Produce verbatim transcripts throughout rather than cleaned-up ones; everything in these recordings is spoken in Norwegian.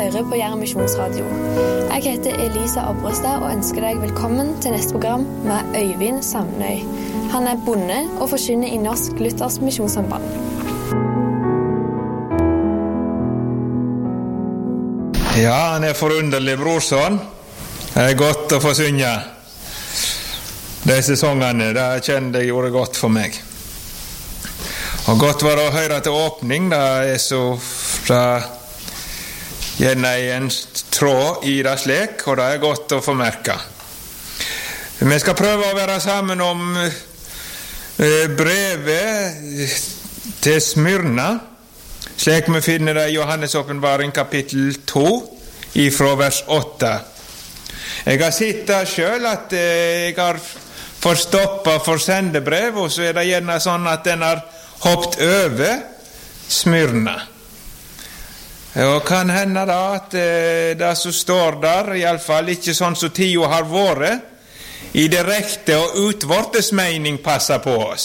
hører på Jæren Misjonsradio. Jeg heter Elisa Abrestad og ønsker deg velkommen til neste program med Øyvind Samnøy. Han er bonde og forkynner i Norsk Luthersk Misjonssamband. Ja, han er forunderlig, brorson. Det er godt å få synge. Disse sangene, det kjente jeg gjorde godt for meg. Og godt var det å høre til åpning, det er så fra gjerne en tråd i det slik, og det er godt å få merke. Vi skal prøve å være sammen om brevet til Smyrna, slik vi finner det i Johannes åpenbaring kapittel to, ifra vers åtte. Jeg har sett det selv at jeg har forstoppet for sendebrev, og så er det gjerne sånn at den har hoppet over Smyrna. Og kan hende da at det som står der, i alle fall ikke sånn som tio har vært, i direkte og utvortes mening passer på oss.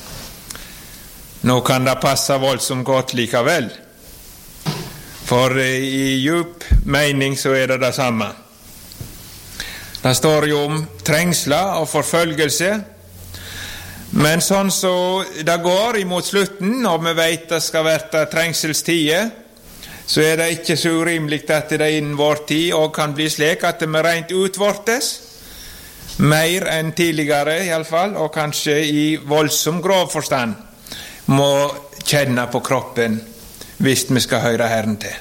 Nå kan det passe voldsomt godt likevel, for i djup mening så er det det samme. Det står jo om trengsler og forfølgelse, men sånn så det går imot slutten, og vi vet det skal være trengselstider, så er det ikke så urimelig at det innen vår tid og kan bli slik at det med rent utvortes, mer enn tidligere i alle fall, og kanskje i voldsom grov forstand, må kjenne på kroppen hvis vi skal høre Herren til.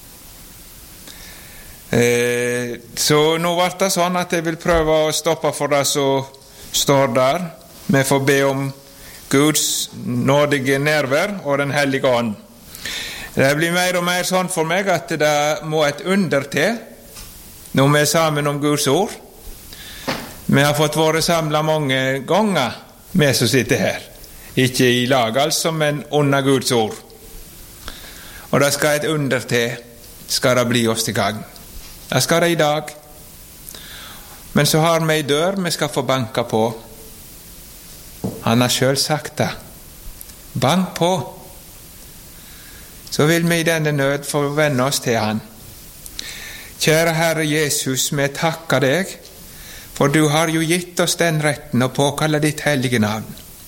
Eh, så nå var det sånn at jeg vil prøve å stoppe for det som står der. Vi får be om Guds nådige nærvær og den hellige ånd. Det blir mer og mer sånn for meg at det må et under til når vi er sammen om Guds ord. Vi har fått vært samlet mange ganger, vi som sitter her. Ikke i lag altså, men under Guds ord. Og det skal et under til, skal det bli oss til gang. Det skal det i dag. Men så har vi en dør vi skal få banke på. Han har selv sagt det. Bank på. Så vil vi i denne nød få vende oss til han. Kjære Herre Jesus, vi takker deg, for du har jo gitt oss den retten å påkalle ditt hellige navn.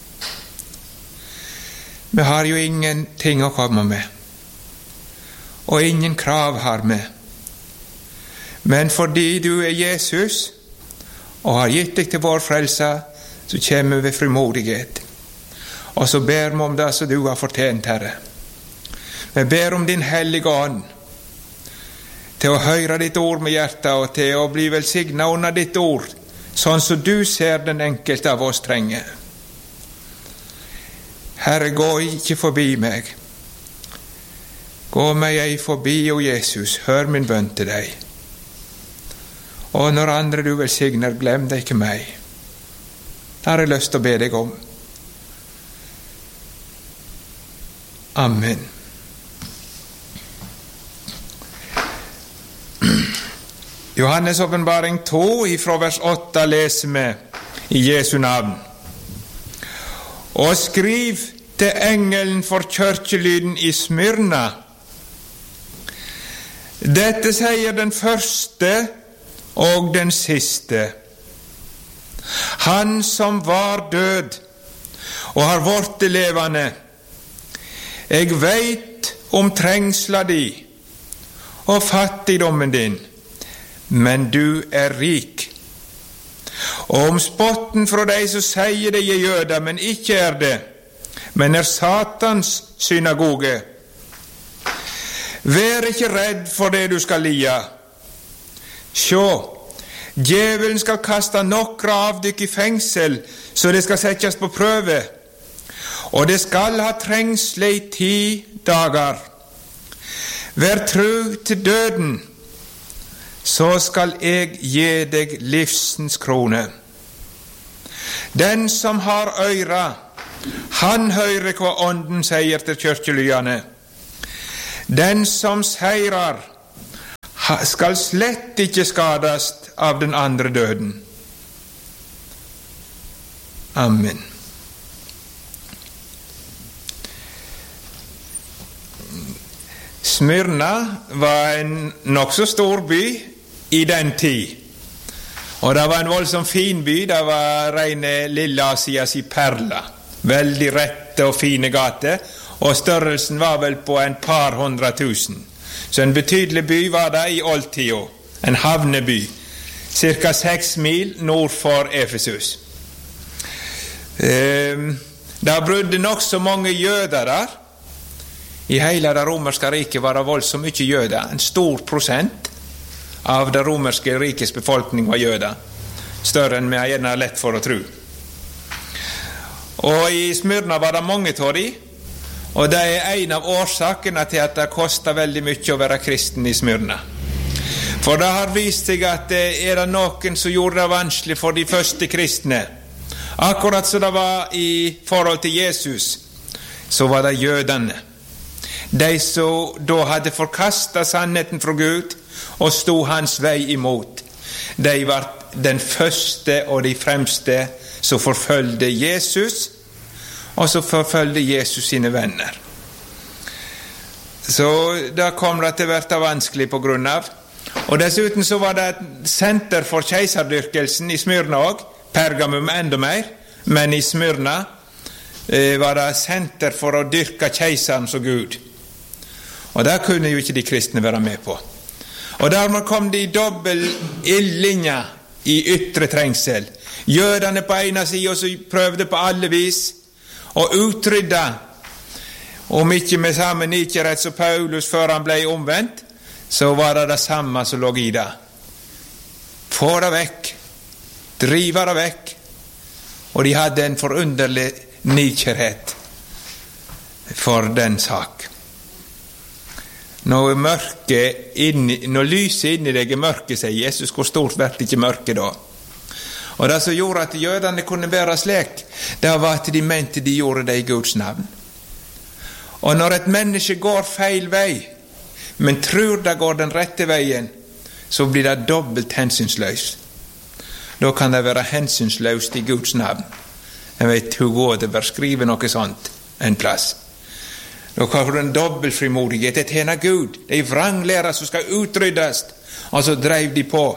Vi har jo ingenting å komme med, og ingen krav har vi. Men fordi du er Jesus, og har gitt deg til vår frelse, så kommer vi frimodighet. Og så ber vi om det som du har fortjent, Herre. Vi ber om din hellige ånd, til å høre ditt ord med hjertet, og til å bli velsignet under ditt ord, sånn som du ser den enkelte av oss trenger. Herre, gå ikke forbi meg. Gå meg ei forbi, o Jesus, hør min bønn til deg. Og når andre du velsigner, glem deg ikke meg. Det har jeg lyst til å be deg om. Amen. Johannes åpenbaring to, ifra vers åtte, leser vi i Jesu navn. Og skriv til engelen for kirkelyden i Smyrna. Dette sier den første og den siste. Han som var død og har vært levende. Jeg vet om trengsla di og fattigdommen din, men du er rik. Og om spotten fra deg som sier de er jøder, men ikke er det, men er Satans synagoge. Vær ikke redd for det du skal lia. Sjå, djevelen skal kaste nokre av dykk i fengsel, så det skal settes på prøve, og det skal ha trengsle i ti dager. Vær tru til døden, så skal jeg gi deg livsens krone. Den som har øyra, han hører hva ånden sier til kirkelyene. Den som seirar, skal slett ikke skadast av den andre døden. Amen. Smyrna var en nok så stor by i den tid. Og det var en voldsom fin by. Det var rene Lille Asias i perla. Veldig rette og fine gater. Og størrelsen var vel på en par hundre tusen. Så en betydelig by var det i oldtida. En havneby. Cirka seks mil nord for Efesus. Ehm, det brudde nok så mange jøder der. I hele det romerske riket var det voldsomt mye jøder. En stor prosent av det romerske rikets befolkning var jøder. Større enn vi har gjerne lett for å tro. Og i Smyrna var det mange av de, og det er en av årsakene til at det koster veldig mye å være kristen i Smyrna. For det har vist seg at er det noen som gjorde det vanskelig for de første kristne, akkurat som det var i forhold til Jesus, så var det jødene. De som da hadde forkastet sannheten fra Gud og stod hans vei imot, de var den første og de fremste som forfølgde Jesus, og som forfølgde Jesus sine venner. Så da kom det til å være vanskelig på grunn av. Og dessuten så var det et senter for keiserdyrkelsen i Smyrna også, Pergamum enda mer, men i Smyrna eh, var det senter for å dyrke keiseren som Gud. Og der kunne jo ikke de kristne være med på. Og dermed kom de i dobbel ildlinja i ytre trengsel. Jødene på ene siden, og så prøvde på alle vis å utrydde, om ikke med samme nikkerhet som Paulus før han ble omvendt, så var det det samme som lå i det. Få det vekk, drive det vekk, og de hadde en forunderlig nikkerhet for den sak. Når mørket inni, når lyset inni deg er mørket, sier Jesus, hvor stort vært ikke mørket da? Og det som gjorde at jødene kunne være slik, det var at de mente de gjorde det i Guds navn. Og når et menneske går feil vei, men tror det går den rette veien, så blir det dobbelt hensynsløst. Da kan det være hensynsløst i Guds navn. Jeg vet hvor godt det bør skrive noe sånt en plass. Da har du en dobbelt frimodighet til tjene Gud. Det er vranglærer som skal utryddes. Og så drev de på.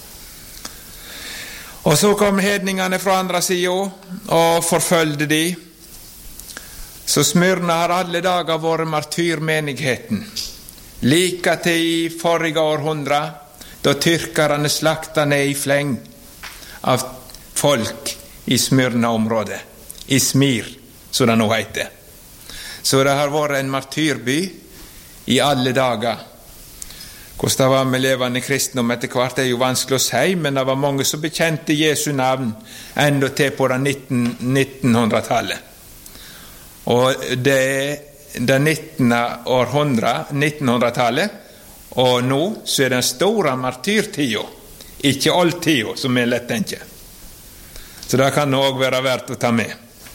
Og så kom hedningene fra andre siden og forfølgde de. Så Smyrna har alle dager vært martyrmenigheten. Like til i forrige århundre, da tyrkerne slakta ned i fleng av folk i Smyrna-området. I Smir, som det nå heter. Så det har vært en martyrby i alle dager. Hvordan det var med levende kristendom etter hvert er jo vanskelig å si, men det var mange som bekjente Jesu navn enda til på det nittenhundretallet. Og det er det nittende århundre, nittenhundretallet, og nå så er den store martyrtida, ikke oldtida, som vi lett tenker. Så det kan også være verdt å ta med.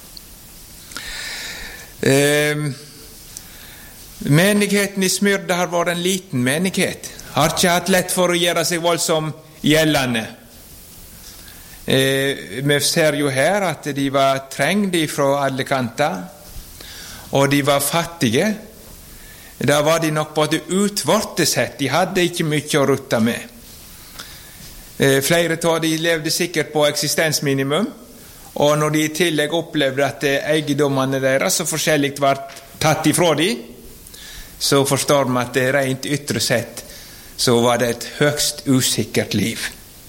Eh, menigheten i Smyrna har vært en liten menighet, har ikke hatt lett for å gjøre seg voldsomt gjeldende. Eh, vi ser jo her at de var trengt fra alle kanter, og de var fattige. Da var de nok både utvorte sett, de hadde ikke mye å rutte med. Eh, flere av de levde sikkert på eksistensminimum, og når de i tillegg opplevde at eiendommene deres så forskjellig var tatt ifra de, så forstår man at det rent ytre sett så var det et høgst usikkert liv.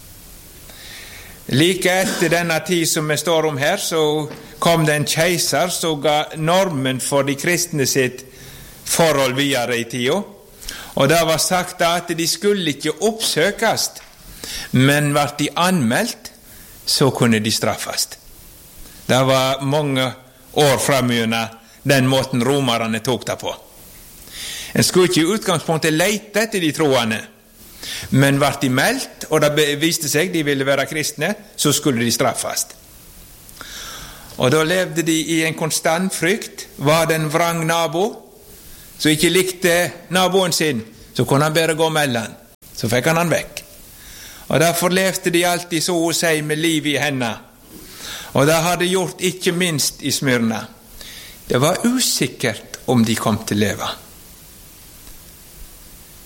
Like etter denne tid som vi står om her, så kom det en keiser som ga normen for de kristne sitt forhold videre i tida, og det var sagt at de skulle ikke oppsøkes, men var de anmeldt, så kunne de straffes. Det var mange år fremgjennom den måten romerne tok det på. En skulle ikke i utgangspunktet lete etter de troende, men var de meldt, og det viste seg de ville være kristne, så skulle de straffes. Og da levde de i en konstant frykt. Var det en vrang nabo som ikke likte naboen sin, så kunne han bare gå mellom, så fikk han han vekk. Og derfor levde de alltid så å si med liv i hendene. Og det hadde gjort ikke minst i Smyrna. Det var usikkert om de kom til å leve.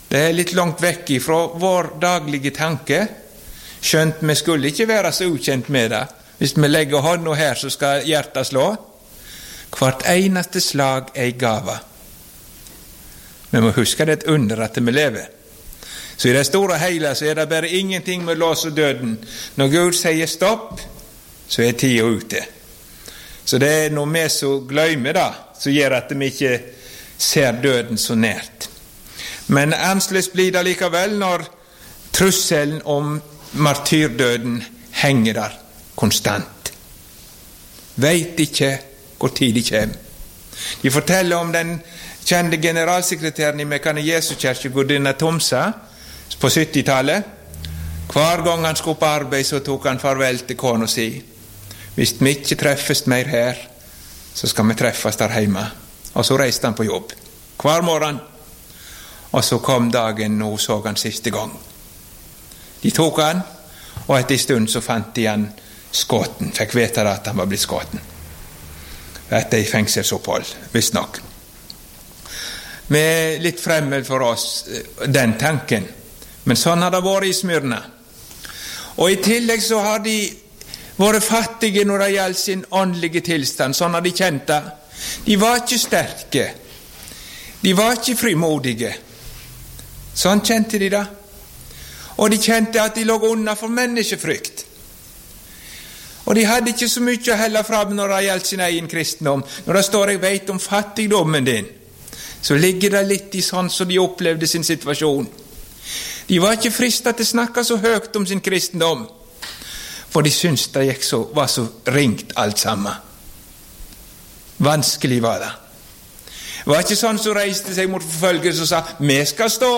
Det er litt langt vekk fra vår daglige tanke, skjønt vi skulle ikke være så ukjent med det. Hvis vi legger hånda her, så skal hjertet slå. Hvert eneste slag er gava. Vi må huske det er et under at vi lever. Så i det store og hele så er det bare ingenting med lås og døden. Når Gud sier stopp, så er tida ute. Så det er noe vi som glemmer det, som gjør at vi ikke ser døden så nært. Men annerledes blir det likevel når trusselen om martyrdøden henger der konstant. Vet ikke hvor tid de kommer. De forteller om den kjente generalsekretæren i Mekane Jesu-kirke, Gudina Tomsa, på syttitallet. Hver gang han skulle på arbeid, så tok han farvel til kona si. Hvis vi ikke treffes mer her, så skal vi treffes der hjemme. Og så reiste han på jobb. Hver morgen. Og så kom dagen, nå så han siste gang. De tok han, og etter en stund så fant de han skåten. Fikk vite at han var blitt skåten. Etter i fengselsopphold, visst nok. Vi er litt fremmed for oss, den tanken. Men sånn har det vært i Smyrna. Og i tillegg så har de vært fattige når det gjaldt sin åndelige tilstand. Sånn har de kjent det. De var ikke sterke. De var ikke frimodige. Sånn kjente de det. Og de kjente at de lå unna for menneskefrykt. Og de hadde ikke så mye å helle fram når det gjaldt sin egen kristendom. Når det står jeg vet om fattigdommen din, så ligger det litt i sånn som de opplevde sin situasjon. De var ikke fristet til å snakke så høyt om sin kristendom, for de syntes det gikk så, var så ringt alt sammen. Vanskelig var det. Det var ikke sånn som reiste seg mot forfølgelse og sa, vi skal stå.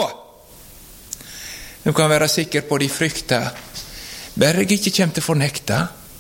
Du kan være sikker på de frykta. Bare jeg ikke kommer til å fornekte.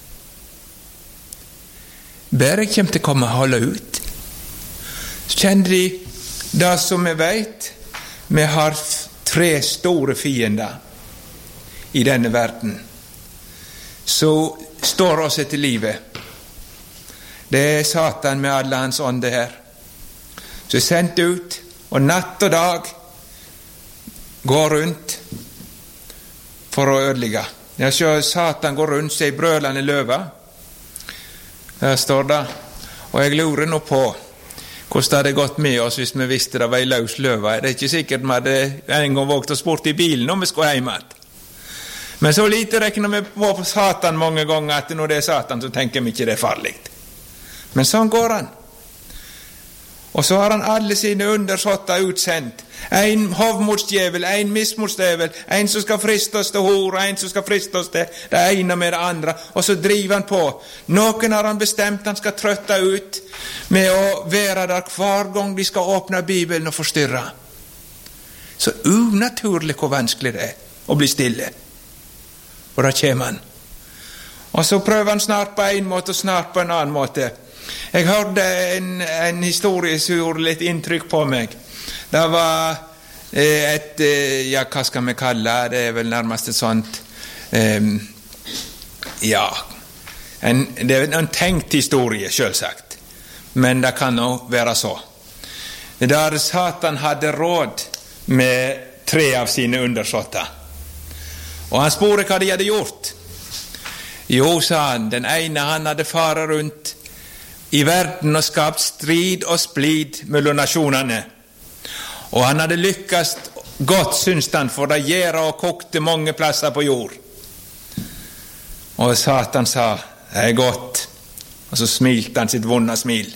Bare jeg kommer til å komme og holde ut. Så kjenner de det som vi vet. Vi har tre store fiender i denne verden som står oss etter livet. Det er Satan med alle hans ånde her, som er sendt ut og natt og dag går rundt for å ødelegge. Jeg ser Satan går rundt seg brølende løva. Der står det, og jeg lurer nå på hvordan det hadde gått med oss hvis vi visste det var en løs løva. Det er ikke sikkert vi hadde en gang våget oss bort i bilen når vi skulle hjem. Men så lite rekner vi på Satan mange ganger at når det er Satan så tenker vi ikke det er farlig. Men sånn går han. Og så har han alle sine undersåtter utsendt. En hovmotsdjevel, en mismotsdjevel, en som skal friste oss til hor, en som skal friste oss til det ene med det andre. Og så driver han på. Noen har han bestemt han skal trøtte ut med å være der hver gang de skal åpne Bibelen og forstyrre. Så unaturlig hvor vanskelig det er å bli stille. Og da kommer han. Og så prøver han snart på en måte og snart på en annen måte. Jeg hørte en, en historie som gjorde litt inntrykk på meg. Det var et, ja, hva skal vi kalle det? Det er vel nærmest et sånt, um, ja, en, det er en tenkt historie, selvsagt. Men det kan jo være så. Der Satan hadde råd med tre av sine undersåtter. Og han spurte hva de hadde gjort. Jo, sa han, den ene han hadde faret rundt i verden og skapt strid og splid mellom nasjonene. Og han hadde lykkes godt, syns han, for det gjæra og kokte mange plasser på jord. Og Satan sa, det er godt. Og så smilte han sitt vonde smil.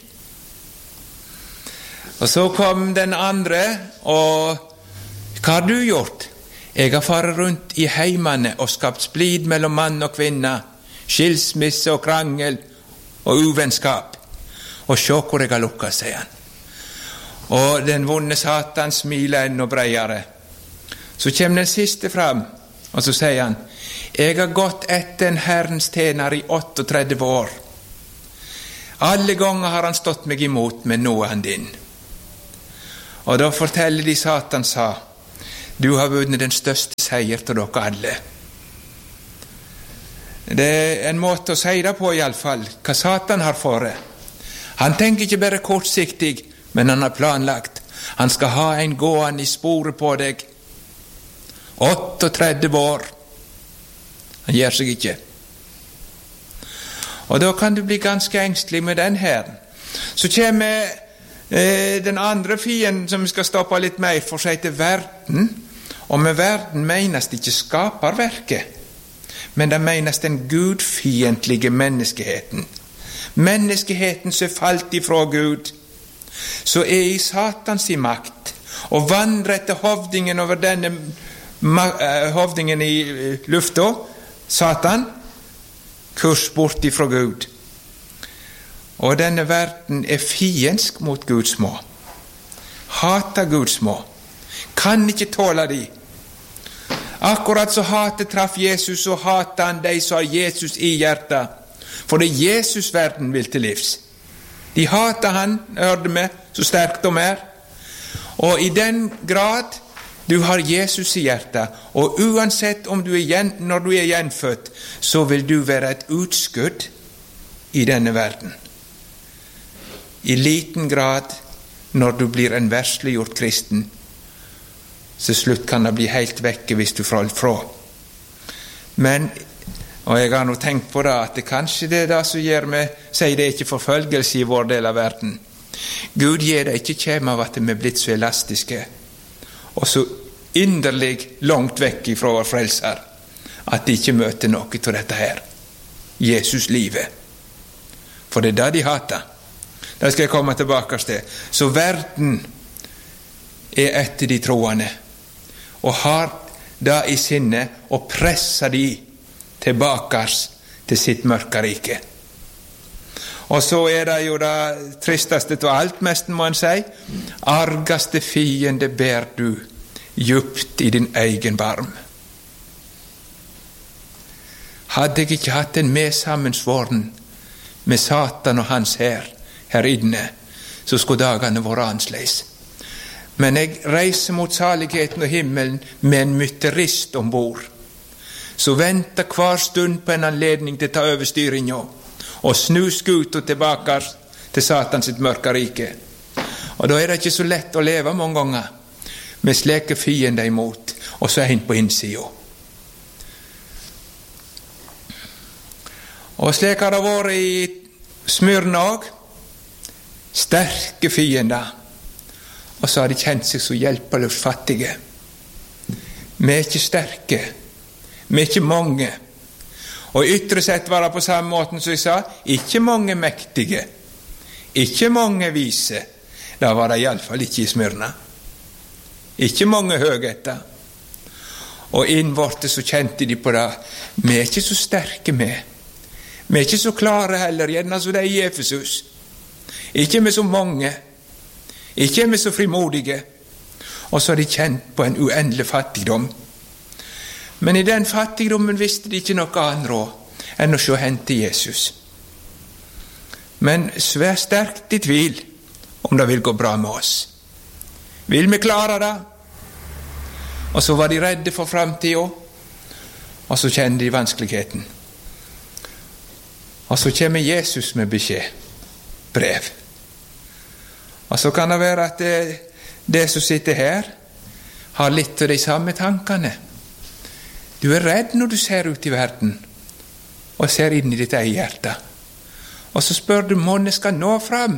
Og så kom den andre, og hva har du gjort? Jeg har faret rundt i heimene og skapt splid mellom mann og kvinne, skilsmisse og krangel og uvennskap. Og se hvor jeg har lukket, sier han. Og den vonde Satan smiler enda bredere. Så kommer den siste fram, og så sier han, jeg har gått etter en Herrens tjener i trettioåtte år. Alle ganger har han stått meg imot, men nå er han din. Og da forteller de Satan sa, du har vunnet den største seier til dere alle. Det er en måte å si det på i alle fall, hva Satan har for det. Han tenker ikke bare kortsiktig, men han har planlagt. Han skal ha en gående i sporet på deg, tretti år. Han gjør seg ikke. Og da kan du bli ganske engstelig med den her. Så kommer eh, den andre fienden som vi skal stoppe litt mer for seg til verden. Og med verden menes det ikke skaperverket, men det menes den gudfiendtlige menneskeheten. Menneskeheten som er falt ifra Gud, så er i Satans i makt, og vandrer etter hovdingen over denne hovdingen i lufta, Satan, kurs bort ifra Gud. Og denne verden er fiendsk mot Guds små. Hater Guds små. Kan ikke tåle de. Akkurat så hatet traff Jesus, så hater han de som har Jesus i hjertet. For det er Jesus verden vil til livs. De hater han, hørte vi, så sterkt de er. Og i den grad du har Jesus i hjertet, og uansett om du er gjen, når du er gjenfødt, så vil du være et utskudd i denne verden. I liten grad når du blir en versliggjort kristen, så slutt kan det bli helt vekke hvis du faller fra. Men, og jeg har nå tenkt på det, at det kanskje det er det som gjør meg, sier det ikke forfølgelse i vår del av verden. Gud gir det ikke kjem av at vi er blitt så elastiske, og så inderlig langt vekk fra vår frelser, at de ikke møter noe til dette her. Jesus livet. For det er det de hater. Det skal jeg komme tilbake til. Så verden er etter de troende, og har det i sinne og presser de tilbake til sitt mørke rike. Og så er det jo det tristeste til alt, mest må en si, argaste fiende ber du djupt i din egen barm. Hadde jeg ikke hatt en medsammensvoren med Satan og hans her her inne, så skulle dagene være annerledes. Men jeg reiser mot saligheten og himmelen med en mytterist ombord, så venter hver stund på en anledning til å ta over styringen og snu skuta tilbake til Satans sitt mørke rike. Og da er det ikke så lett å leve mange ganger med slike fiender imot, og så en på innsiden. Og slik har det vært i Smyrna også. Sterke fiender. Og så har de kjent seg så hjelpeløst fattige. Vi er ikke sterke. Vi er ikke mange. Og ytre sett var det på samme måten som jeg sa, ikke mange mektige. Ikke mange vise. Da var det i alle fall ikke i Smyrna. Ikke mange høgheter. Og innvorte så kjente de på det. Vi er ikke så sterke med. Vi er ikke så klare heller, gjerne som det er i Efesus. Ikke med så mange. Ikke med så frimodige. Og så har de kjent på en uendelig fattigdom. Men i den fattigdommen visste de ikke noe annet råd enn å se hen til Jesus. Men svær sterkt i tvil om det vil gå bra med oss. Vil vi klare det? Og så var de redde for fremtiden, og så kjenner de vanskeligheten. Og så kommer Jesus med beskjed, brev. Og så kan det være at det, det som sitter her har litt av de samme tankene. Du er redd når du ser ut i verden og ser inn i ditt eget hjerte. Og så spør du, må jeg skal nå fram?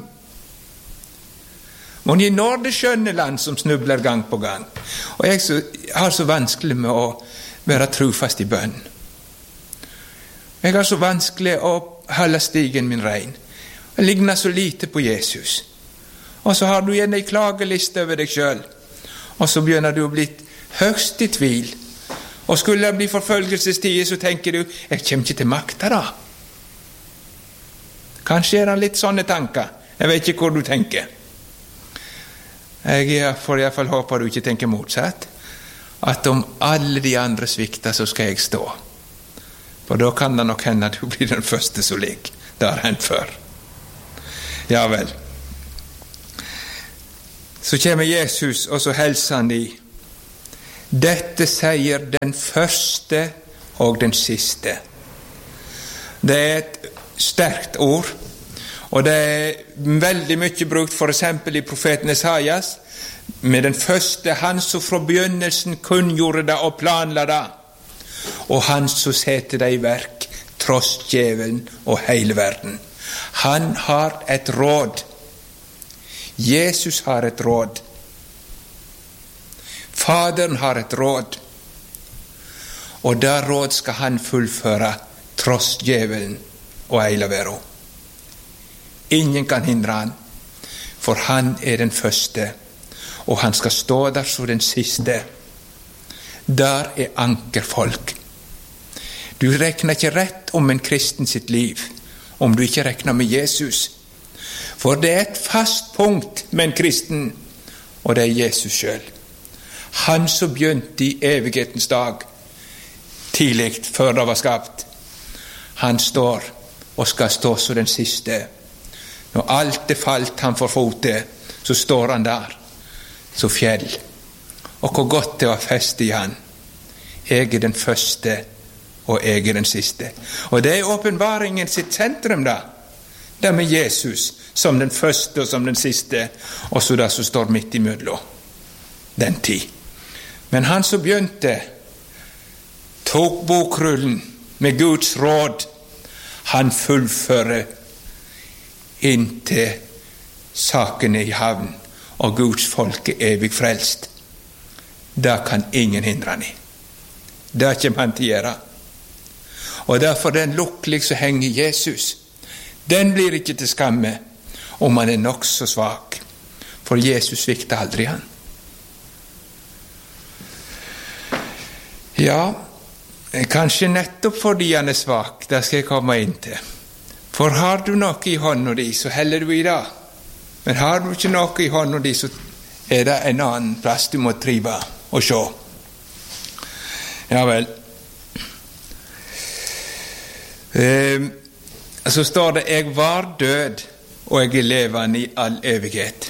Må jeg når det skjønne land som snubler gang på gang? Og jeg så, har så vanskelig med å være trofast i bønn. Jeg har så vanskelig å holde stigen min rein. Jeg ligner så lite på Jesus. Og så har du igjen en klageliste over deg selv. Og så begynner du å bli høgst i tvil. Og skulle det bli forfølgelsestid, så tenker du, jeg kommer ikke til makta da. Kanskje er det litt sånne tanker. Jeg vet ikke hvor du tenker. Jeg får i hvert fall håpe du ikke tenker motsatt. At om alle de andre svikter, så skal jeg stå. For da kan det nok hende at du blir den første som ligger. Det har hendt før. Ja vel. Så kommer Jesus, og så helser han de. Dette sier den første og den siste. Det er et sterkt ord, og det er veldig mye brukt for eksempel i profeten Esaias. med den første, han som fra begynnelsen kunngjorde det og planla det, og han som setter det i verk, tross djevelen og hele verden. Han har et råd. Jesus har et råd. Faderen har et råd. Og det råd skal han fullføre, tross djevelen og hele verden. Ingen kan hindre han, for han er den første, og han skal stå der som den siste. Der er ankerfolk. Du rekner ikke rett om en kristen sitt liv, om du ikke rekner med Jesus. For det er et fast punkt med en kristen, og det er Jesus selv. Han som begynte i evighetens dag, tidlig før det var skapt. Han står og skal stå som den siste. Når alt er falt han for fote, så står han der, så fjell. Og hvor godt det var fest i han. Jeg er den første, og jeg er den siste. Og det er åpenbaringen sitt sentrum da. Det med Jesus som den første og som den siste, og så det som står midt i mødlo. Den tid. Men han som begynte, tok bokrullen med Guds råd, han fullfører inntil sakene i havn, og Guds folk er evig frelst. Det kan ingen hindre han i. Det kommer han til å gjøre. Og derfor den lukkelig som henger Jesus, den blir ikke til skamme om han er nok så svak, for Jesus svikter aldri han. Ja, kanskje nettopp fordi han er svak, det skal jeg komme inn til. For har du noe i hånden di, så heller du i det. Men har du ikke noe i hånden di, så er det en annen plass du må trive og se. Ja vel. Eh, så står det, jeg var død, og jeg er levende i all evighet.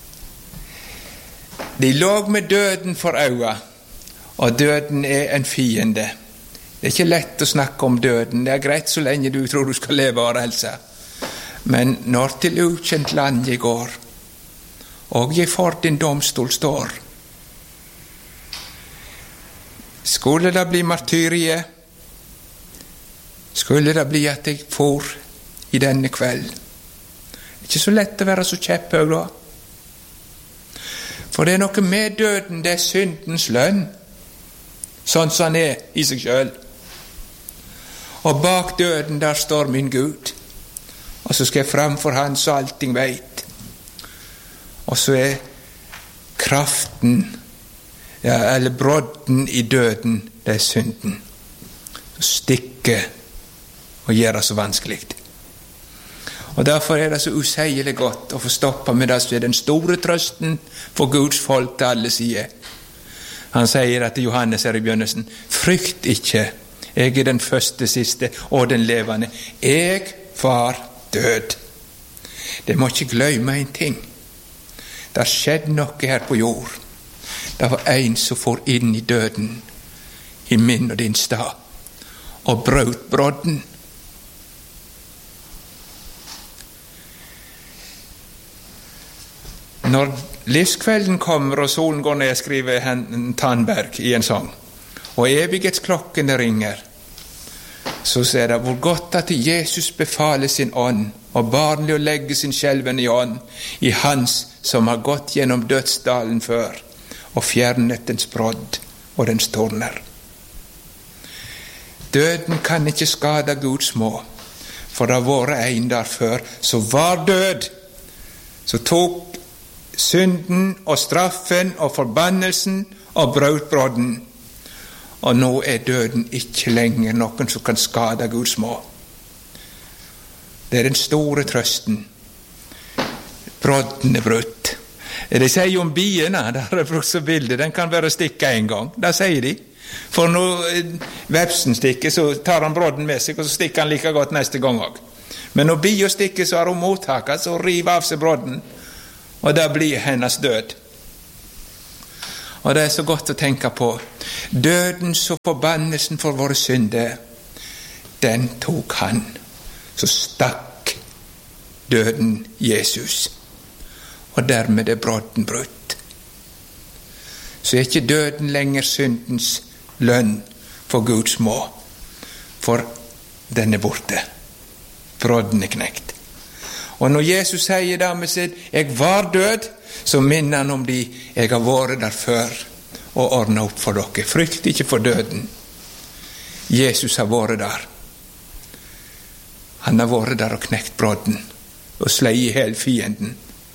De lå med døden for øya, og døden er en fiende. Det er ikke lett å snakke om døden. Det er greit så lenge du tror du skal leve og helse. Men når til ukjent land jeg går, og jeg for din domstol står, skulle det bli martyrie, skulle det bli at jeg for i denne kveld. Det er ikke så lett å være så kjepphøy da. For det er noe med døden, det er syndens lønn, sånn som han er i seg selv. Og bak døden der står min Gud, og så skal jeg framfor han så allting veit. Og så er kraften, ja, eller brodden i døden, det er synden. Stikke og gjøre så vanskelig. Og derfor er det så useilig godt å få stoppe med det som er den store trøsten for Guds folk til alle sider. Han sier at Johannes er i begynnelsen, frykt ikke, jeg er den første, siste og den levende. Jeg var død. Det må ikke glemme en ting. Det har skjedd noe her på jord. Det var en som får inn i døden, i min og din stad, og brøt brodden. Når livskvelden kommer og solen går ned, skriver han Tandberg i en sang, og evighetsklokkene ringer, så ser det hvor godt at Jesus befaler sin ånd, og barnlig å legge sin skjelven i ånd, i hans som har gått gjennom dødsdalen før, og fjernet dens brodd og dens torner. Døden kan ikke skade Guds små, for det var en der før, så var død, så tok synden og straffen og forbannelsen og brøt brodden. Og nå er døden ikke lenger noen som kan skade Guds små. Det er den store trøsten. Brodden er brutt. De sier om biene, der er brukt så bildet, den kan bare stikke en gang. Det sier de. For når vepsen stikker, så tar han brodden med seg, og så stikker han like godt neste gang også. Men når bia stikker, så har hun mottaket, så river av seg brodden, og det blir hennes død. Og det er så godt å tenke på. Døden og forbannelsen for våre synder, den tok han. Så stakk døden Jesus. Og dermed er brodden brutt. så er ikke døden lenger syndens lønn for Guds må, for den er borte. Brodden er knekt. Og når Jesus sier da med sitt, jeg var død, så minner han om de, jeg har vært der før og ordnet opp for dere. Frykt ikke for døden. Jesus har vært der. Han har vært der og knekt brodden og slei i hel fienden.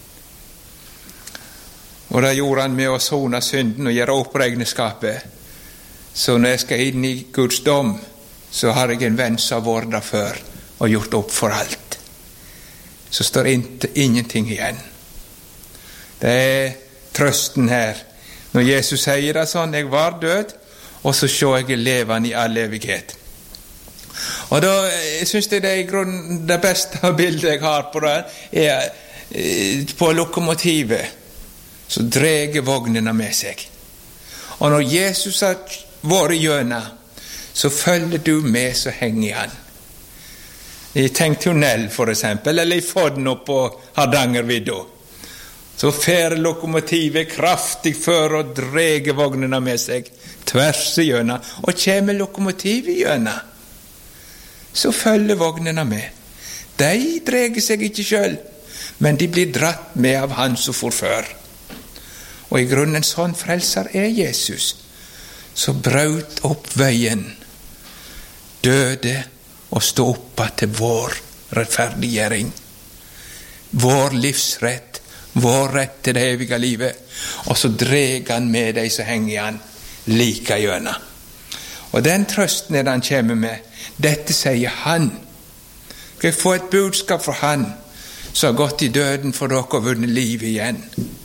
Og det gjorde han med å sone synden og gjøre opp regnskapet. Så når jeg skal inn i Guds dom, så har jeg en venn som har vært der før og gjort opp for alt. Så står ingenting igjen. Det er trøsten her. Når Jesus sier det sånn, jeg var død, og så så jeg levende i all evighet. Og da jeg synes jeg det er i grunnen det beste bildet jeg har på det, er på lokomotivet, så dreger vognene med seg. Og når Jesus har vært gjennom, så følger du med, så henger i han. I Tenk tunnel for eksempel, eller i Fodden opp på Hardangervidda. Så fer lokomotivet kraftig før og dreger vognene med seg, tvers igjennom, og kommer lokomotivet igjennom, så følger vognene med. De dreger seg ikke selv, men de blir dratt med av han som for før. Og i grunnen sånn frelser er Jesus, så brøt opp veien, døde og stå oppa til vår rettferdiggjøring, vår livsrett, vår rett til det evige livet, og så dreg han med deg som henger i han like gjennom. Og den trøsten er det han kommer med. Dette sier han. Skal jeg få et budskap fra han som har gått i døden for dere og vunnet liv igjen?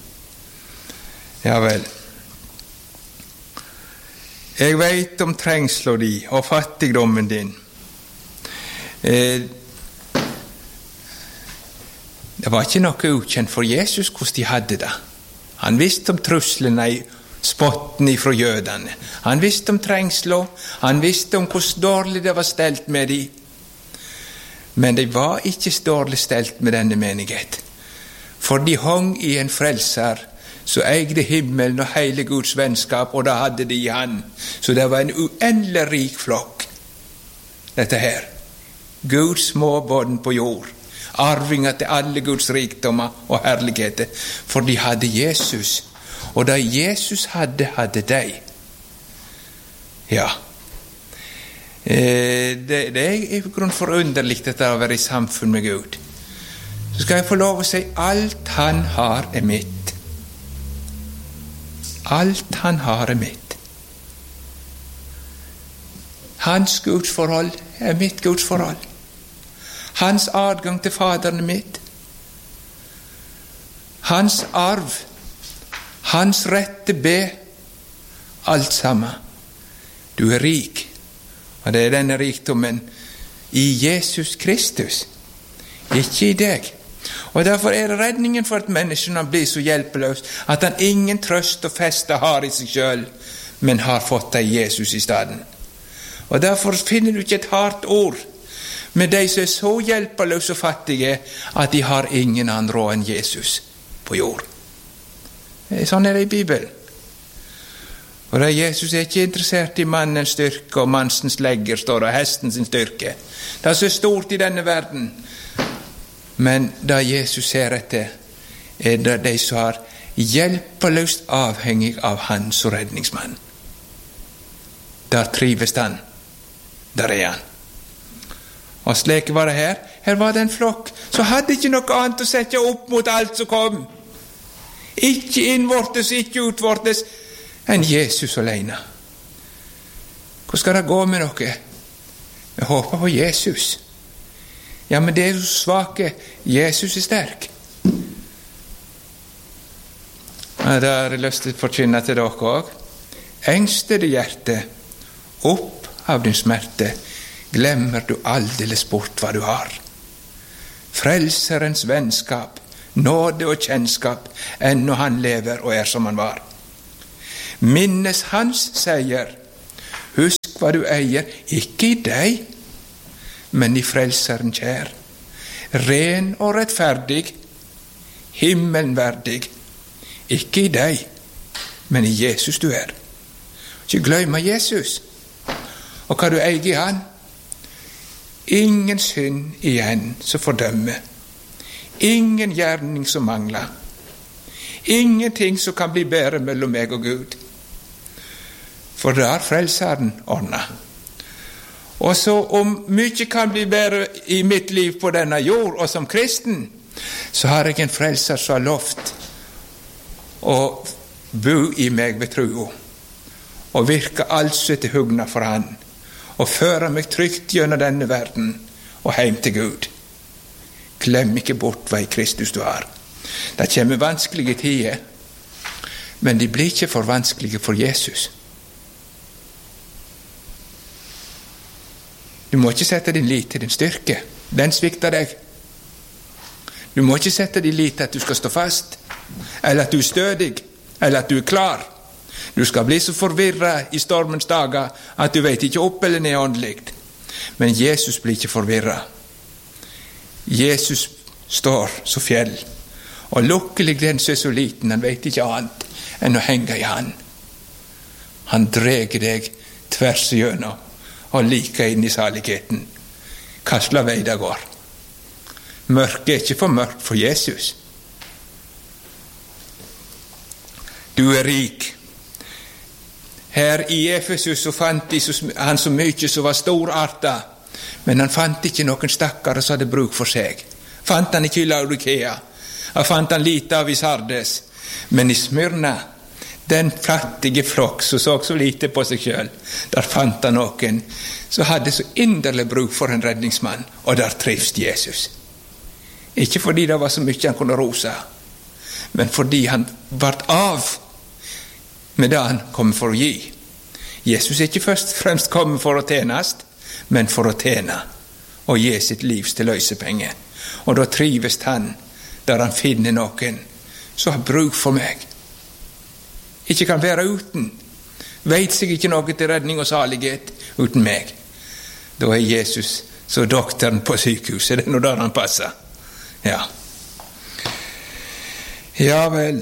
Ja vel. Jeg vet om trengsler di og fattigdommen din. Eh, det var ikke noe ukjent for Jesus hvordan de hadde det. Han visste om truslene i spotten ifra jødene. Han visste om trengsler. Han visste om hvordan dårlig det var stelt med de. Men det var ikke dårlig stelt med denne menighet. For de hong i en frelser så eide himmelen og hele Guds vennskap, og da hadde de i han. Så det var en uendelig rik flokk, dette her. Guds små bånd på jord, arvinger til alle Guds rikdommer og herligheter, for de hadde Jesus, og da Jesus hadde, hadde de. Ja, eh, det, det er i grunn forunderlig dette å være i samfunn med Gud. Så skal jeg få lov å si, alt han har er mitt. Alt han har er mitt. Hans gudsforhold er mitt gudsforhold. Hans adgang til Faderen er mitt. Hans arv, hans rett til be, alt sammen. Du er rik, og det er denne rikdommen i Jesus Kristus, ikke i deg. Og derfor er det redningen for et menneske når han blir så hjelpeløs, at han ingen trøst og feste har i seg selv, men har fått det i Jesus i stedet. Og derfor finner du ikke et hardt ord med de som er så hjelpeløse og fattige at de har ingen annen råd enn Jesus på jord. Sånn er det i Bibelen. Og da Jesus er ikke interessert i mannens styrke og mannsens legger, står det, hestens styrke. Det er så stort i denne verden. Men da Jesus ser etter, er det de som har hjelpeløst avhengig av han som redningsmann. Der trives han. Der er han. Og slik var det her. Her var det en flokk som hadde ikke noe annet å sette opp mot alt som kom. Ikke innvortes, ikke utvortes, enn Jesus alene. Hvor skal det gå med dere? Jeg håper på Jesus. Ja, men det er jo svake. Jesus er sterk. Ja, da har jeg lyst til å forkynne til dere også. Engstede hjerte, opp av din smerte, glemmer du aldeles bort hva du har. Frelserens vennskap, nåde og kjennskap, ennå han lever og er som han var. Minnes hans seier, husk hva du eier, ikke i deg, men i frelseren kjær. Ren og rettferdig, himmelverdig, ikke i deg, men i Jesus du er. Ikke glemme Jesus. Og hva du eier i han? Ingen synd igjen som fordømmer. Ingen gjerning som mangler. Ingenting som kan bli bedre mellom meg og Gud. For det har frelseren ordnet. Og så om mye kan bli bedre i mitt liv på denne jord, og som kristen, så har jeg en frelser som har lovt å bo i meg ved tro, og virke altså til hugna for han, og føre meg trygt gjennom denne verden, og heim til Gud. Glem ikke bort hva i Kristus du har. Det kommer vanskelige tider, men de blir ikke for vanskelige for Jesus. Du må ikke sette din lit til din styrke. Den svikter deg. Du må ikke sette din lit til at du skal stå fast, eller at du er stødig, eller at du er klar. Du skal bli så forvirret i stormens dager at du vet ikke opp eller ned åndelig. Men Jesus blir ikke forvirret. Jesus står så fjell, og lukkelig den som er så liten, han vet ikke annet enn å henge i han. Han dreger deg tvers igjennom, og like inn i saligheten. Hva vei det går. Mørket er ikke for mørkt for Jesus. Du er rik. Her i Efesus så fant han så mye som var storartet, men han fant ikke noen stakkare som hadde bruk for seg. Fant han ikke i Laodikea. Han fant han lite av i Sardes. Men i Smyrna, den fattige flokk som så så lite på seg selv, der fant han noen som hadde så inderlig bruk for en redningsmann, og der trivst Jesus. Ikke fordi det var så mye han kunne rosa, men fordi han vart av med det han kom for å gi. Jesus er ikke først og fremst kommet for å tjenest, men for å tjene og gi sitt livs til løsepenge. Og da trives han der han finner noen som har bruk for meg. Ikke kan være uten. Vet seg ikke noe til redning og salighet uten meg. Da er Jesus så doktoren på sykehuset. Det er noe der han passer. Ja. Ja vel.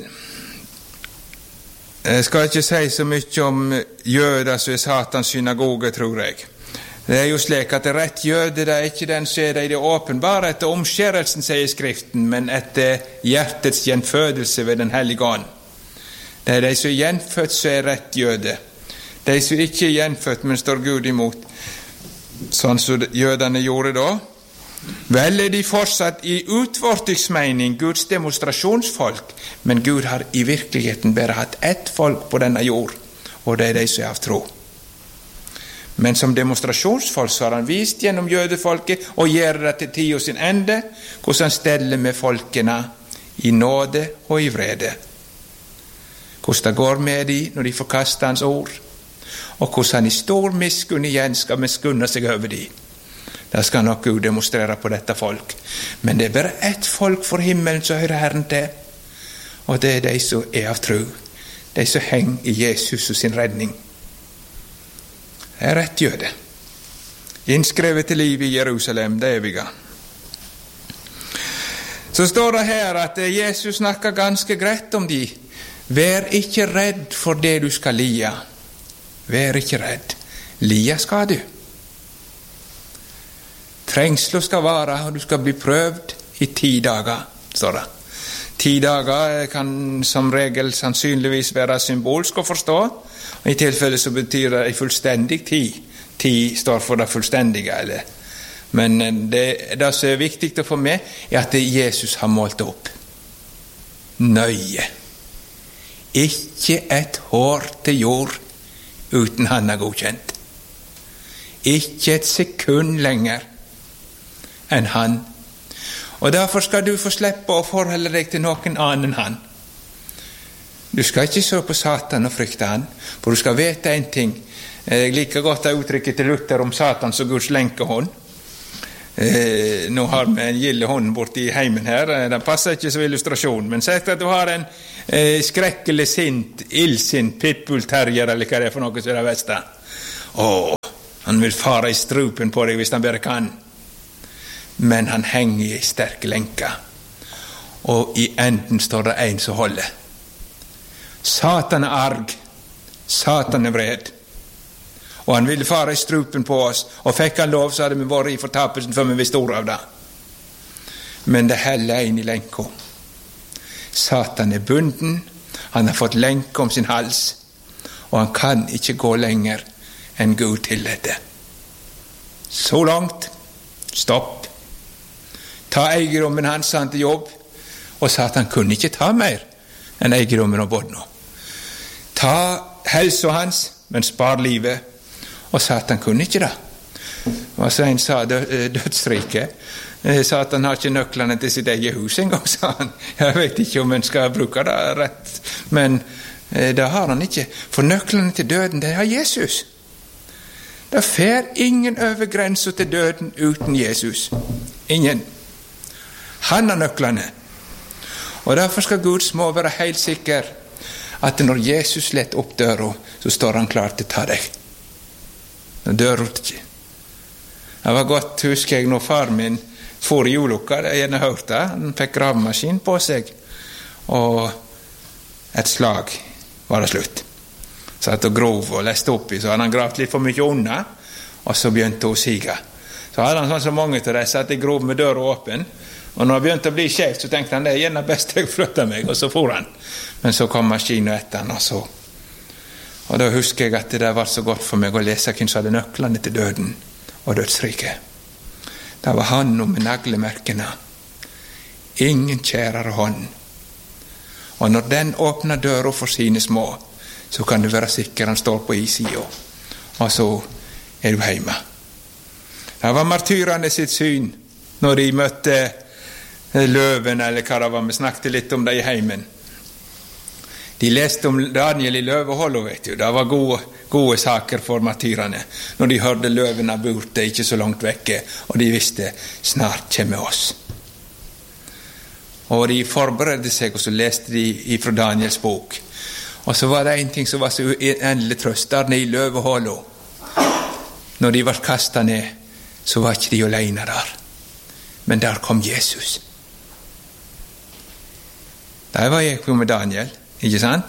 Jeg skal ikke si så mye om jøder som er Satans synagoge, tror jeg. Det er jo slik at rett jøde, det er ikke den som er det i det åpenbare etter omskjærelsen, sier Skriften, men etter hjertets gjenfødelse ved den hellige ånd. Det er de som er gjenfødt som er rett jøde. De som ikke er gjenfødt, men står Gud imot, sånn som jødene gjorde da. Vel er de fortsatt i utvortingsmening Guds demonstrasjonsfolk, men Gud har i virkeligheten bare hatt ett folk på denne jord, og det er de som er av tro. Men som demonstrasjonsfolk så har han vist gjennom jødefolket og gjør det til tid og sin ende, hvordan han steller med folkene i nåde og i vrede. Hvordan det går med de når de forkaster hans ord, og hvordan han i stor miskunn igjen skal miskunne seg over de. Det skal nok Gud demonstrere på dette folk. Men det er bare ett folk for himmelen som hører Herren til, og det er de som er av tro, de som henger i Jesus og sin redning. Det er rett jøde, innskrevet til liv i Jerusalem, det evige. Så står det her at Jesus snakker ganske greit om de. Vær ikke redd for det du skal lia. Vær ikke redd. Lia skal du. Trengsler skal vare, og du skal bli prøvd i ti dager, står det. Ti dager kan som regel sannsynligvis være symbolsk å forstå, og i tilfelle så betyr det en fullstendig tid. Ti står for det fullstendige, eller? Men det, det som er viktig å få med, er at Jesus har målt opp. Nøye. Ikke et hår til jord uten han er godkjent. Ikke et sekund lenger enn han. Og derfor skal du få slippe å forholde deg til noen annen enn han. Du skal ikke se på Satan og frykte han, for du skal vite en ting. Jeg liker godt å uttrykke til Luther om Satan som Guds lenkehånd. Eh, nå har vi en gilde hånd borte i heimen her, det passer ikke som illustrasjon, men sett at du har en eh, skrekkelig sint, illsint pitbull-terrier, eller hva det er for noe som er det beste. Åh, han vil fare i strupen på deg hvis han bare kan. Men han henger i sterke lenker, og i enden står det en som holder. Satan er arg, Satan er vred, og han ville fare i strupen på oss, og fikk han lov, så hadde vi vært i fortapelsen før vi visste ordet av det. Men det heller inn i lenka. Satan er bunden, han har fått lenke om sin hals, og han kan ikke gå lenger enn Gud tillater. Så langt, stopp. Ta eiendommen hans han til jobb, og Satan kunne ikke ta mer enn eiendommen og bodden. Ta helsa hans, men spar livet, og Satan kunne ikke det. Og så en sa dødsriket. Satan har ikke nøklene til sitt eget hus en gang, sa han. Jeg vet ikke om han skal bruke det rett, men det har han ikke. For nøklene til døden, det har Jesus. Det fer ingen over grensen til døden uten Jesus. Ingen. Han har nøklene. Og derfor skal Guds må være helt sikker at når Jesus letter opp døra, så står han klar til å ta deg. Når døra ikke. Det var godt, husker jeg, når far min for i julukka, det er gjerne hørt det, han fikk gravemaskin på seg, og et slag var det slutt. Satt og grov og leste opp i, så hadde han gravt litt for mye unna, og så begynte hun å sige. Så hadde han sånn så mange til det, satt i grov med døra åpen, og når han begynte å bli skjevt, så tenkte han, det er gjerne best jeg flytter meg, og så for han. Men så kom maskinen etter han, og så. Og da husker jeg at det var så godt for meg å lese hvem som hadde nøklene til døden og dødsriket. Det var han og med naglemerkene. Ingen kjærere hånd. Og når den åpner døra for sine små, så kan du være sikker han står på issida. Og så er du hjemme. Det var martyrene sitt syn når de møtte løven, eller hva det var. Vi snakket litt om det i heimen. De leste om Daniel i løveholdet, vet du. Det var gode, gode saker for martyrene. Når de hørte løvene borte, ikke så langt vekke, og de visste, snart kommer oss. Og de forberedte seg, og så leste de fra Daniels bok. Og så var det en ting som var så uendelig trøst, der nede i løveholdet. Når de var kastet ned, så var ikke de alene der. Men der kom Jesus. Der var jeg med Daniel. Ikke sant?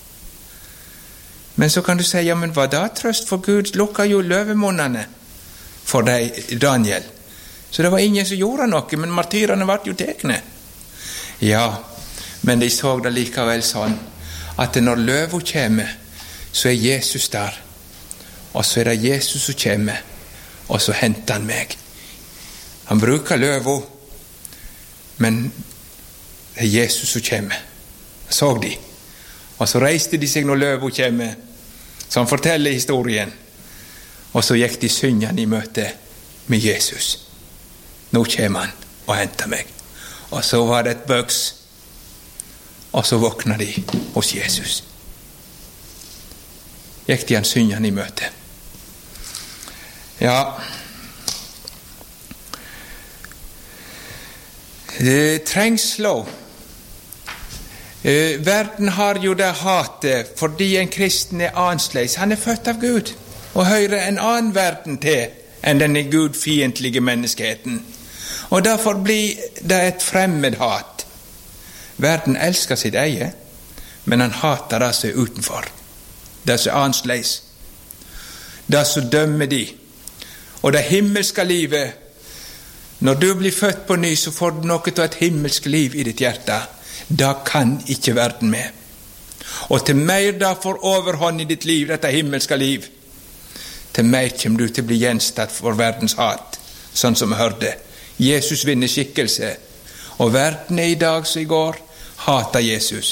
Men så kan du si, ja, men hva da trøst? For Gud lukket jo løvemunnene for deg, Daniel. Så det var ingen som gjorde noe, men martyrene ble jo tekne. Ja, men de så det likevel sånn, at når løven kommer, så er Jesus der. Og så er det Jesus som kommer, og så henter han meg. Han bruker løven, men det er Jesus som kommer. Så de. Og så reiste de seg når løven kommer, så han forteller historien. Og så gikk de syngende i møte med Jesus. Nå kommer han og henter meg. Og så var det et bøks, og så våkna de hos Jesus. Gikk de han syngende i møte. Ja, det trengs lov. Uh, verden har jo det hatet fordi en kristen er annerledes. Han er født av Gud og hører en annen verden til enn den gudfiendtlige menneskeheten. Og derfor blir det et fremmed hat. Verden elsker sitt eget, men han hater det som er utenfor. Det som er annerledes. Det som dømmer de. Og det himmelske livet, når du blir født på ny, så får du noe av et himmelsk liv i ditt hjerte. Da kan ikke verden med. Og til mer da får overhånd i ditt liv, dette himmelske liv, til mer kommer du til å bli gjenstand for verdens hat, sånn som vi hørte. Jesus vinner skikkelse, og verden er i dag som i går, hater Jesus.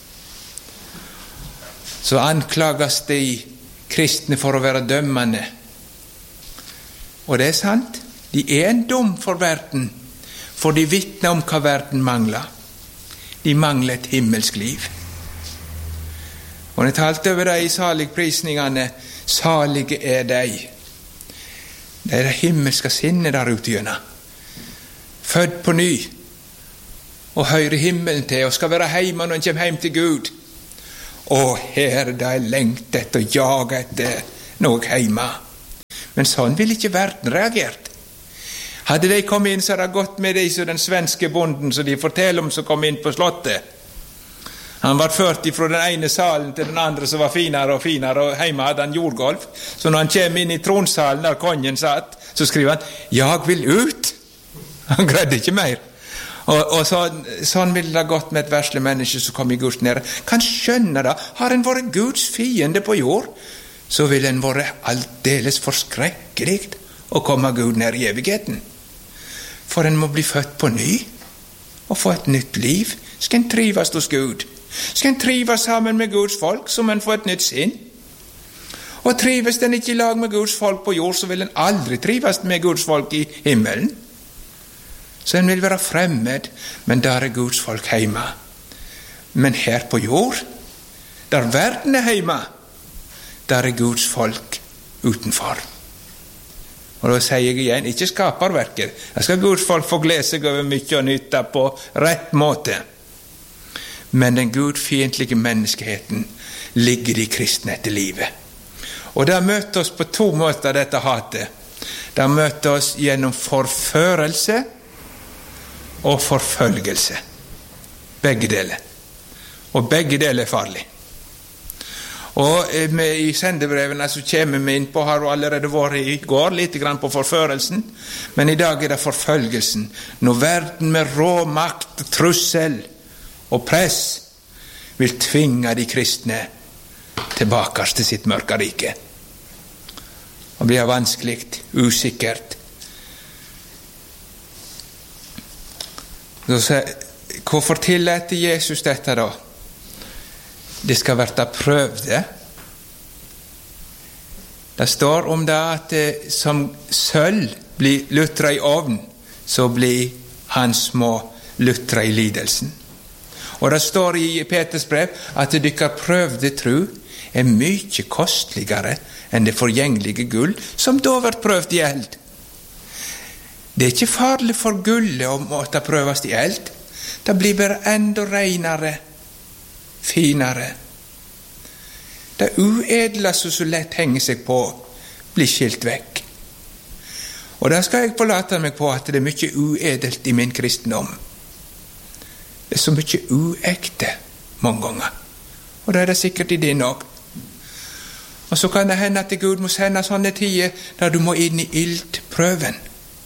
Så anklages de kristne for å være dømmende. Og det er sant, de er en dom for verden, for de vitner om hva verden mangler. De mangler et himmelsk liv. Og når jeg talte over deg i saligprisningene, salige er deg. Det er det himmelske sinnet der ute gjennom. Født på ny, og hører himmelen til, og skal være hjemme når en kommer hjem til Gud. Og her det er lengt etter og jaget etter noe hjemme. Men sånn vil ikke verden reagert. Hadde de kommet inn, så hadde det gått med de som den svenske bonden, som de forteller om, som kom inn på slottet. Han var ført fra den ene salen til den andre som var finere og finere, og hjemme hadde han jordgolv. Så når han kom inn i tronsalen der kongen satt, så skriver han, «Jeg vil ut!» Han greide ikke mer. Og, og så, sånn ville det gått med et verslig menneske som kom i Guds nære. Kan skjønne det, har en vært Guds fiende på jord, så vil en være aldeles forskrekkelig å komme Gud nær i evigheten. For en må bli født på ny, og få et nytt liv. Skal en trives hos Gud? Skal en trives sammen med Guds folk, så må en få et nytt sinn? Og trives den ikke i lag med Guds folk på jord, så vil en aldri trives med Guds folk i himmelen. Så en vil være fremmed, men der er Guds folk hjemme. Men her på jord, der verden er hjemme, der er Guds folk utenfor. Og da sier jeg igjen, ikke skaperverket. Jeg skal Guds folk få glede seg over mye og nytte på rett måte. Men den gudfiendtlige menneskeheten ligger i kristne etter livet. Og det møter oss på to måter, dette hatet. Det møter oss gjennom forførelse og forfølgelse. Begge deler. Og begge deler er farlig. Og i sendebrevene så kommer vi inn på, har jo allerede vært i går litt grann på forførelsen, men i dag er det forfølgelsen. Når verden med rå makt, trussel og press vil tvinge de kristne tilbake til sitt mørke rike. Og blir vanskelig, usikkert. Så, hvorfor tillater Jesus dette da? Det skal være prøvde. Det står om det at som sølv blir lutra i ovn, så blir han små lutra i lidelsen. Og det står i Peters brev at dykker prøvde tro er mye kostligere enn det forgjengelige gull, som da blir prøvd i eld. Det er ikke farlig for gullet å måtte prøves i eld. Det blir bare enda renere, finere. Det uedle som så lett henger seg på, blir skilt vekk. Og da skal jeg forlate meg på at det er mye uedelt i min kristendom. Det er så mye uekte mange ganger. Og det er det sikkert i din også. Og så kan det hende at Gud må sende sånne tider der du må inn i ildprøven.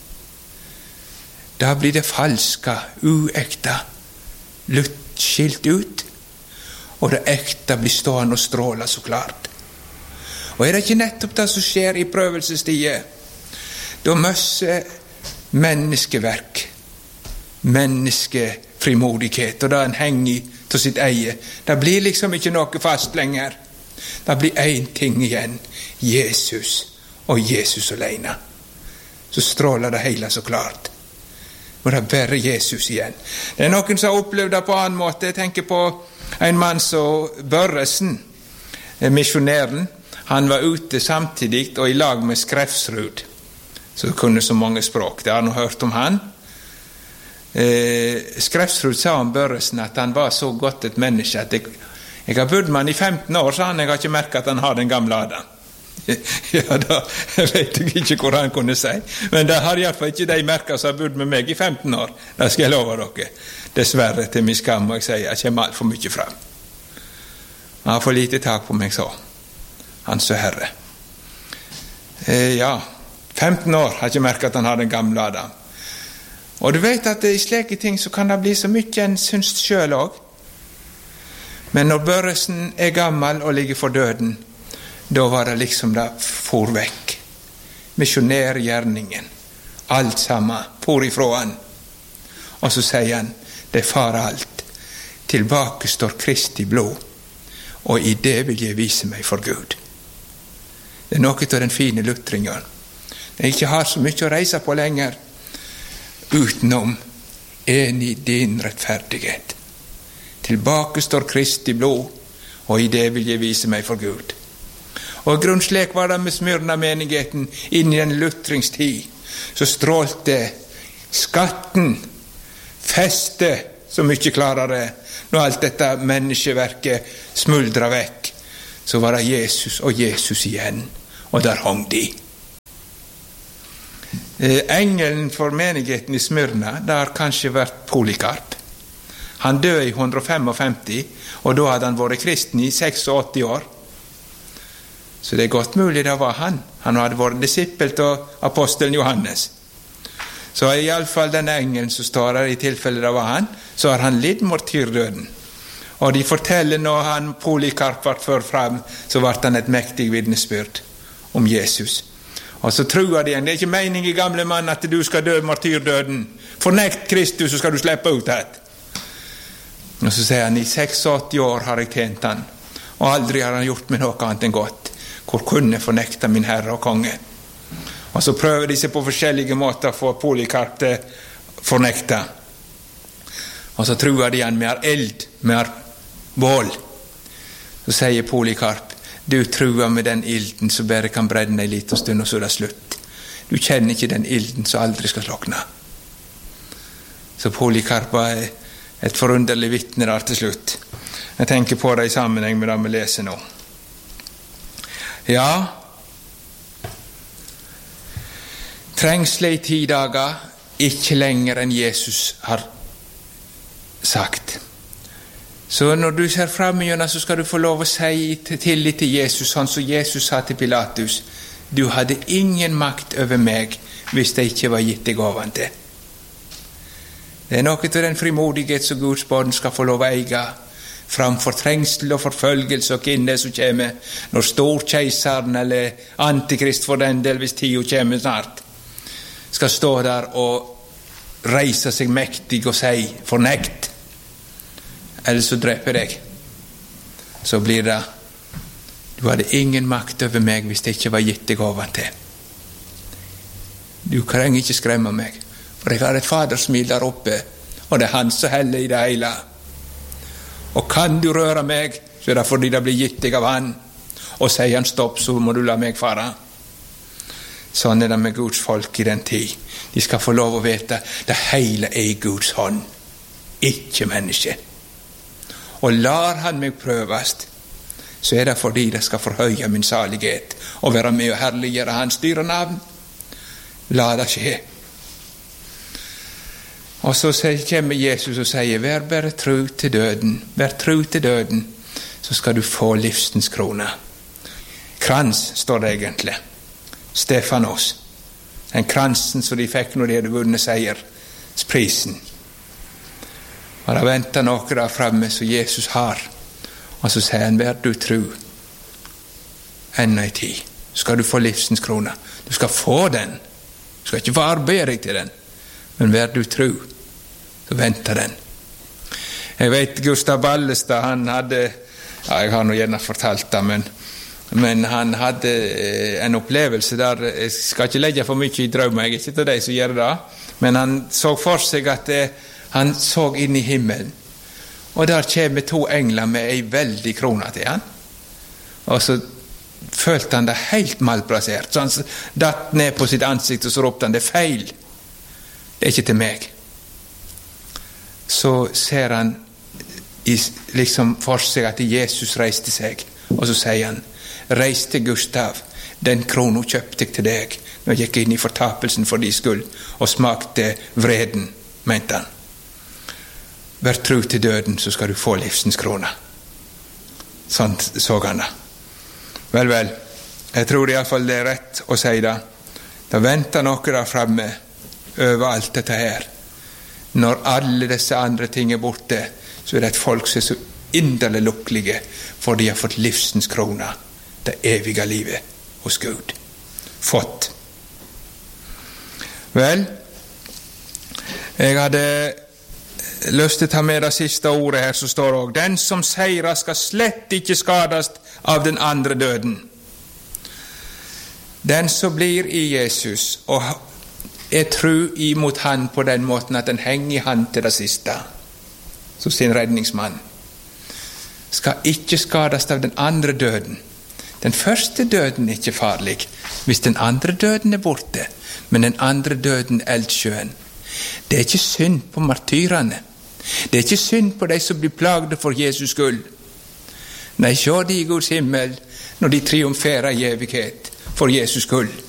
Da blir det falske, uekte, skilt ut, og det ekte blir stående og stråle så klart. Og er det ikke nettopp det som skjer i prøvelsestider? Da møsser menneskeverk, menneskefrimodighet, og da en henger til sitt eie. Det blir liksom ikke noe fast lenger. Det blir én ting igjen, Jesus og Jesus alene. Så stråler det hele så klart. Og det er bare Jesus igjen. Det er noen som har opplevd det på en annen måte. Jeg tenker på en mann som Børresen, misjonæren. Han var ute samtidig og i lag med Skrefsrud, som kunne så mange språk. Det har han hørt om han. Eh, Skrefsrud sa om Børresen at han var så godt et menneske at jeg, jeg har bodd med han i femten år, sa han. Jeg har ikke merket at han har den gamle Adam. Ja, da vet jeg ikke hvor han kunne si. Men det har i hvert fall ikke de merket som har bodd med meg i femten år. Det skal jeg love dere. Dessverre til min skam må jeg si, jeg kommer alt for mye frem. Han har for lite tak på meg, så. Han så Herre. Eh, ja, femten år har ikke merket at han har den gamle Adam. Og du vet at i slike ting så kan det bli så mye en syns selv også. Men når Børresen er gammel og ligger for døden, da var det liksom det for vekk. Misjonærgjerningen. Alt sammen for ifra han. Og så sier han, det far alt. Tilbake står Kristi blod. Og i det vil jeg vise meg for Gud. Det er noe av den fine lutringen. Jeg ikke har så mye å reise på lenger. Utenom en i din rettferdighet. Tilbake står Kristi blod. Og i det vil jeg vise meg for Gud. Og grunnslik var det med Smyrna-menigheten inn i den lutringstid. Så strålte skatten, feste så mye klarere. Når alt dette menneskeverket smuldra vekk, så var det Jesus og Jesus igjen. Og der hang de. Eh, engelen for menigheten i Smyrna, det har kanskje vært Polykarp. Han døde i hundre og femtifem, og da hadde han vært kristen i åttiseks år. Så det er godt mulig det var han. Han hadde vært disippel til apostelen Johannes. Så i alle fall denne engelen som står der, i tilfelle det var han, så har han lidd martyrdøden. Og de forteller når han Polykarp ble ført frem, så ble han et mektig vitnesbyrd om Jesus. Og så tror de, det er ikke mening i gamle mann at du skal dø martyrdøden. Fornekt Kristus, så skal du slippe ut det. Og så sier han, i åttiseks år har jeg tjent han, og aldri har han gjort meg noe annet enn godt. Hvor kunne jeg fornekte min herre og konge? Og så prøver de seg på forskjellige måter å få Polykarp til fornekte. Og så tror de han med er eld, med er bål. Så sier Polykarp, du tror med den ilden så bare kan brenne en liten stund, og så er det slutt. Du kjenner ikke den ilden som aldri skal slokne. Så Polykarp var et forunderlig vittne der til slutt. Jeg tenker på det i sammenheng med det vi leser nå. Ja, trengsel i ti dager, ikke lenger enn Jesus har sagt. Så når du ser frem igjen, så skal du få lov å si tillit til Jesus, sånn som Jesus sa til Pilatus, du hadde ingen makt over meg hvis det ikke var gitt deg ovan til. Det er noe til den frimodighet som Guds barn skal få lov å eie, framfor trengsel og forfølgelse og kvinne som kommer, når storkeiseren eller antikrist for den del, hvis tida kommer snart, skal stå der og reise seg mektig og si, fornekt, eller så dreper jeg. Så blir det, du hadde ingen makt over meg hvis det ikke var gitt deg ovan til. Du kan ikke skremme meg, for jeg har et fadersmil der oppe, og det er han som heller i det hele. Og kan du røre meg, så er det fordi det blir gitt deg av han, og sier han stopp, så må du la meg fare. Sånn er det med Guds folk i den tid. De skal få lov å vite, det hele er i Guds hånd, ikke menneske. Og lar han meg prøvast, så er det fordi det skal forhøye min salighet, og være med og herliggjøre hans dyre navn. La det skje. Og så kommer Jesus og sier, vær bare tro til døden, vær tro til døden, så skal du få livsens krone. Krans står det egentlig. Stefanos. Den kransen som de fikk når de hadde vunnet seiersprisen. Og da venter noe der fremme som Jesus har. Og så sier han, vær du tro. Enda i tid. Så skal du få livsens krone. Du skal få den. Du skal ikke få arbeide deg til den. Men vær du tro, så venter den. Jeg vet Gustav Ballestad, han hadde, ja, jeg har nå gjerne fortalt det, men, men han hadde en opplevelse der, jeg skal ikke legge for mye i drømmen, jeg er ikke til deg som gjør det, men han så for seg at det, han så inn i himmelen, og der kommer to engler med ei veldig krona til han, og så følte han det helt malplassert, så han datt ned på sitt ansikt, og så ropte han, det er feil. Det er ikke til meg. Så ser han i, liksom for seg at Jesus reiste seg, og så sier han, reiste Gustav, den krona kjøpte jeg til deg, når jeg gikk inn i fortapelsen for de skyld, og smakte vreden, mente han. Vær tro til døden, så skal du få livsens krona. Sånn så han det. Vel, vel, jeg tror i alle fall det er rett å si det. Da venter noe der fremme, over alt dette her. Når alle disse andre ting er borte, så er det et folk som er så inderlig lukkelige, for de har fått livsens krona, det evige livet hos Gud. Fått. Vel, jeg hadde lyst til å ta med det siste ordet her, så står det også, den som seirer skal slett ikke skadast av den andre døden. Den som blir i Jesus, og er tro imot han på den måten at den henger i han til det siste, som sin redningsmann, skal ikke skadast av den andre døden. Den første døden er ikke farlig, hvis den andre døden er borte, men den andre døden er eldsjøen. Det er ikke synd på martyrene. Det er ikke synd på de som blir plagde for Jesus skyld. Nei, se de i Guds himmel, når de triumferer i evighet for Jesus skyld.